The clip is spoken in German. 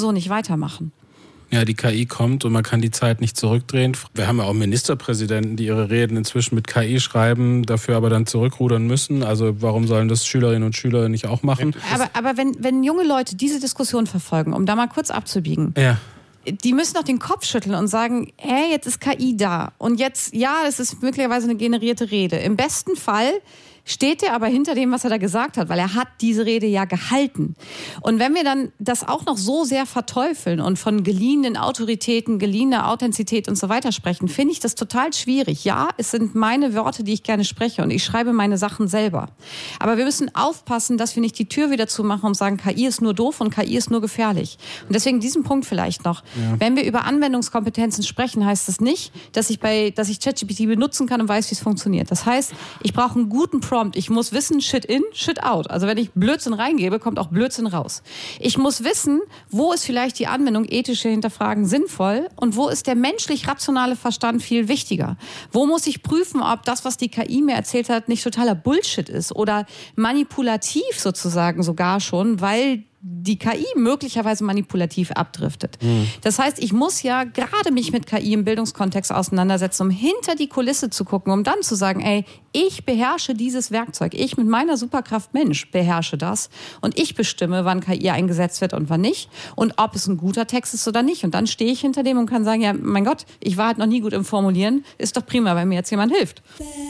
so nicht weitermachen. Ja, die KI kommt und man kann die Zeit nicht zurückdrehen. Wir haben ja auch Ministerpräsidenten, die ihre Reden inzwischen mit KI schreiben, dafür aber dann zurückrudern müssen. Also warum sollen das Schülerinnen und Schüler nicht auch machen? Aber wenn junge Leute diese Diskussion verfolgen, um da mal kurz abzubiegen, die müssen doch den Kopf schütteln und sagen, hey, jetzt ist KI da. Und jetzt, ja, es ist möglicherweise eine generierte Rede. Im besten Fall steht er aber hinter dem, was er da gesagt hat, weil er hat diese Rede ja gehalten. Und wenn wir dann das auch noch so sehr verteufeln und von geliehenen Autoritäten, geliehener Authentizität und so weiter sprechen, finde ich das total schwierig. Ja, es sind meine Worte, die ich gerne spreche und ich schreibe meine Sachen selber. Aber wir müssen aufpassen, dass wir nicht die Tür wieder zumachen und sagen, KI ist nur doof und KI ist nur gefährlich. Und deswegen diesen Punkt vielleicht noch. Ja. Wenn wir über Anwendungskompetenzen sprechen, heißt das nicht, dass ich ChatGPT benutzen kann und weiß, wie es funktioniert. Das heißt, ich brauche einen guten Prompt. Ich muss wissen, Shit in, Shit out. Also wenn ich Blödsinn reingebe, kommt auch Blödsinn raus. Ich muss wissen, wo ist vielleicht die Anwendung ethische Hinterfragen sinnvoll und wo ist der menschlich-rationale Verstand viel wichtiger. Wo muss ich prüfen, ob das, was die KI mir erzählt hat, nicht totaler Bullshit ist oder manipulativ sozusagen sogar schon, weil die KI möglicherweise manipulativ abdriftet. Das heißt, ich muss ja gerade mich mit KI im Bildungskontext auseinandersetzen, um hinter die Kulisse zu gucken, um dann zu sagen, ey, ich beherrsche dieses Werkzeug. Ich mit meiner Superkraft Mensch beherrsche das und ich bestimme, wann KI eingesetzt wird und wann nicht und ob es ein guter Text ist oder nicht. Und dann stehe ich hinter dem und kann sagen, ja, mein Gott, ich war halt noch nie gut im Formulieren. Ist doch prima, wenn mir jetzt jemand hilft.